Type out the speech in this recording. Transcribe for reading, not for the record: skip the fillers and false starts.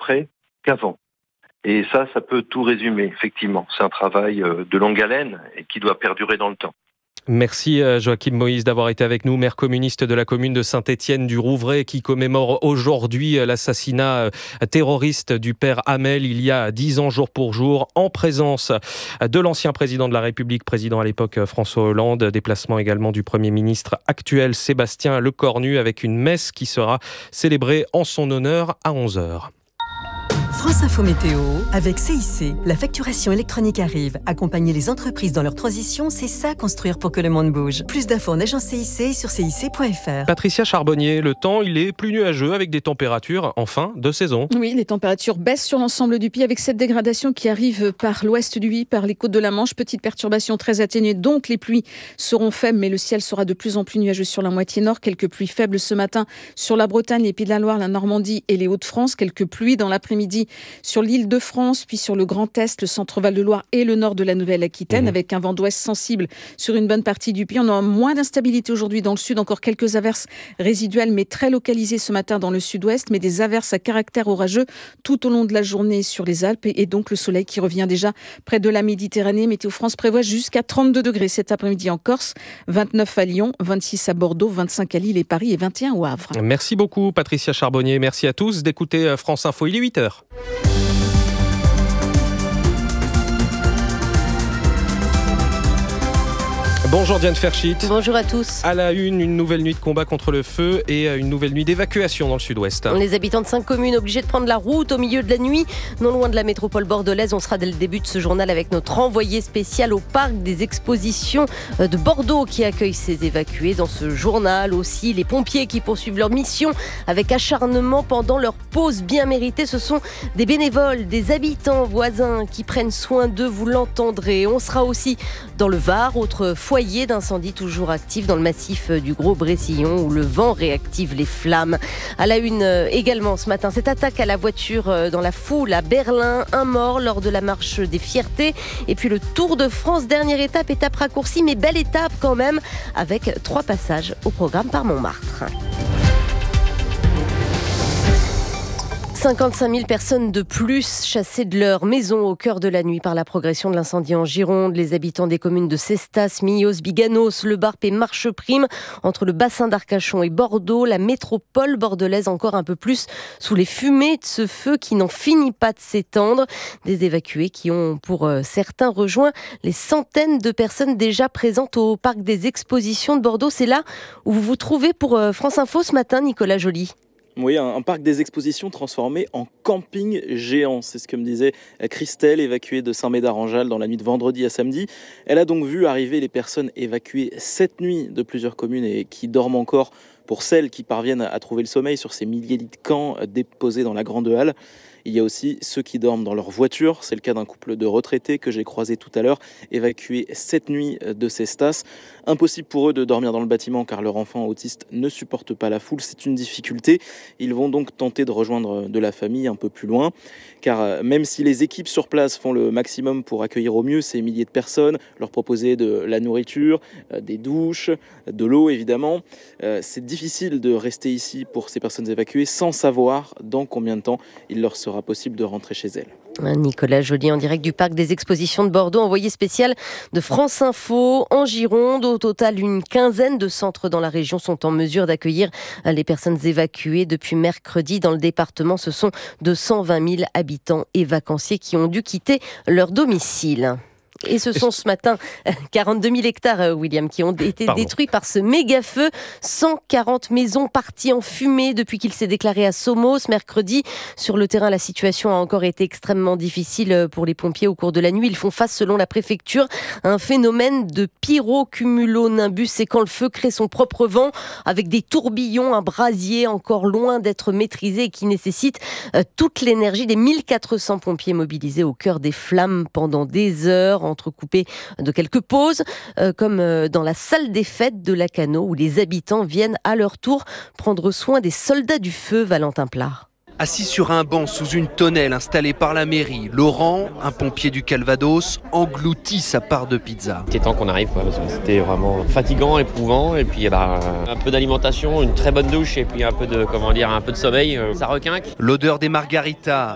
après qu'avant. Et ça peut tout résumer, effectivement. C'est un travail de longue haleine et qui doit perdurer dans le temps. Merci Joachim Moïse d'avoir été avec nous, maire communiste de la commune de Saint-Étienne-du-Rouvray qui commémore aujourd'hui l'assassinat terroriste du père Hamel il y a 10 ans jour pour jour, en présence de l'ancien président de la République, président à l'époque François Hollande, déplacement également du Premier ministre actuel Sébastien Lecornu avec une messe qui sera célébrée en son honneur à 11h. France Info Météo avec CIC. La facturation électronique arrive. Accompagner les entreprises dans leur transition, c'est ça construire pour que le monde bouge. Plus d'infos en agence CIC et sur cic.fr. Patricia Charbonnier, le temps il est plus nuageux avec des températures en fin de saison. Oui, les températures baissent sur l'ensemble du pays avec cette dégradation qui arrive par l'ouest du pays, par les côtes de la Manche. Petite perturbation très atténuée, donc les pluies seront faibles, mais le ciel sera de plus en plus nuageux sur la moitié nord. Quelques pluies faibles ce matin sur la Bretagne, les Pays de la Loire, la Normandie et les Hauts-de-France. Quelques pluies dans l'après-midi sur l'Île-de-France, puis sur le Grand Est, le centre Val-de-Loire et le nord de la Nouvelle-Aquitaine, avec un vent d'ouest sensible sur une bonne partie du pays. On a moins d'instabilité aujourd'hui dans le sud, encore quelques averses résiduelles, mais très localisées ce matin dans le sud-ouest, mais des averses à caractère orageux tout au long de la journée sur les Alpes, et donc le soleil qui revient déjà près de la Méditerranée. Météo France prévoit jusqu'à 32 degrés cet après-midi en Corse, 29 à Lyon, 26 à Bordeaux, 25 à Lille et Paris et 21 au Havre. Merci beaucoup Patricia Charbonnier, merci à tous d'écouter France Info, il est 8h. Bonjour Diane Ferchit. Bonjour à tous. À la une nouvelle nuit de combat contre le feu et une nouvelle nuit d'évacuation dans le sud-ouest. Les habitants de 5 communes obligés de prendre la route au milieu de la nuit, non loin de la métropole bordelaise. On sera dès le début de ce journal avec notre envoyé spécial au parc des expositions de Bordeaux qui accueille ces évacués. Dans ce journal aussi, les pompiers qui poursuivent leur mission avec acharnement pendant leur pause bien méritée. Ce sont des bénévoles, des habitants voisins qui prennent soin d'eux, vous l'entendrez. On sera aussi dans le Var, autre foyer d'incendie toujours actif dans le massif du Gros-Brécillon où le vent réactive les flammes. À la une également ce matin, cette attaque à la voiture dans la foule à Berlin, un mort lors de la marche des fiertés. Et puis le Tour de France, dernière étape raccourcie mais belle étape quand même avec 3 passages au programme par Montmartre. 55 000 personnes de plus chassées de leur maison au cœur de la nuit par la progression de l'incendie en Gironde. Les habitants des communes de Cestas, Millos, Biganos, Le Barp et Marcheprime, entre le bassin d'Arcachon et Bordeaux, la métropole bordelaise encore un peu plus sous les fumées de ce feu qui n'en finit pas de s'étendre. Des évacués qui ont pour certains rejoint les centaines de personnes déjà présentes au parc des expositions de Bordeaux. C'est là où vous vous trouvez pour France Info ce matin, Nicolas Joly. Oui, un parc des expositions transformé en camping géant. C'est ce que me disait Christelle, évacuée de Saint-Médard-en-Jalles dans la nuit de vendredi à samedi. Elle a donc vu arriver les personnes évacuées cette nuit de plusieurs communes et qui dorment encore, pour celles qui parviennent à trouver le sommeil sur ces milliers de lits de camp déposés dans la grande halle. Il y a aussi ceux qui dorment dans leur voiture. C'est le cas d'un couple de retraités que j'ai croisé tout à l'heure, évacués cette nuit de Cestas. Impossible pour eux de dormir dans le bâtiment car leur enfant autiste ne supporte pas la foule. C'est une difficulté. Ils vont donc tenter de rejoindre de la famille un peu plus loin. Car même si les équipes sur place font le maximum pour accueillir au mieux ces milliers de personnes, leur proposer de la nourriture, des douches, de l'eau évidemment, c'est difficile de rester ici pour ces personnes évacuées sans savoir dans combien de temps il leur sera possible de rentrer chez elles. Nicolas Joly en direct du parc des expositions de Bordeaux, envoyé spécial de France Info en Gironde. Au total, une quinzaine de centres dans la région sont en mesure d'accueillir les personnes évacuées depuis mercredi. Dans le département, ce sont 220 000 habitants et vacanciers qui ont dû quitter leur domicile. Et ce sont ce matin 42 000 hectares, William, qui ont été détruits par ce méga-feu. 140 maisons parties en fumée depuis qu'il s'est déclaré à Somos mercredi. Sur le terrain, la situation a encore été extrêmement difficile pour les pompiers au cours de la nuit. Ils font face, selon la préfecture, à un phénomène de pyrocumulonimbus. C'est quand le feu crée son propre vent avec des tourbillons, un brasier encore loin d'être maîtrisé et qui nécessite toute l'énergie des 1400 pompiers mobilisés au cœur des flammes pendant des heures, entrecoupé de quelques pauses, comme dans la salle des fêtes de Lacanau, où les habitants viennent à leur tour prendre soin des soldats du feu. Valentin Plat. Assis sur un banc sous une tonnelle installée par la mairie, Laurent, un pompier du Calvados, engloutit sa part de pizza. C'était temps qu'on arrive, parce que c'était vraiment fatigant, éprouvant, et puis un peu d'alimentation, une très bonne douche, et puis un peu de sommeil, ça requinque. L'odeur des margaritas